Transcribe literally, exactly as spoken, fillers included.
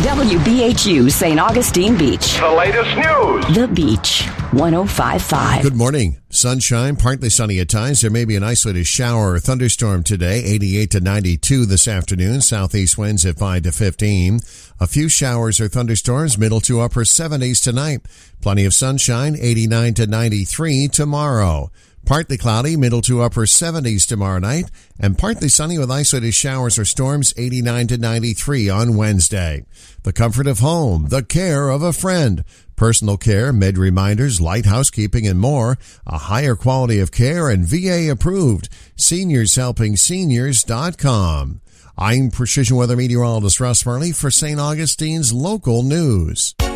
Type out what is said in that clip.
W B H U Saint Augustine Beach. The latest news. The Beach, one oh five point five. Good morning. Sunshine, partly sunny at times. There may be an isolated shower or thunderstorm today. eighty-eight to ninety-two this afternoon. Southeast winds at five to fifteen. A few showers or thunderstorms, middle to upper seventies tonight. Plenty of sunshine, eighty-nine to ninety-three tomorrow. Partly cloudy, middle to upper seventies tomorrow night, and partly sunny with isolated showers or storms, eighty-nine to ninety-three on Wednesday. The comfort of home, the care of a friend, personal care, med reminders, light housekeeping, and more. A higher quality of care and V A approved. seniors helping seniors dot com. I'm Precision Weather Meteorologist Russ Murley for Saint Augustine's local news.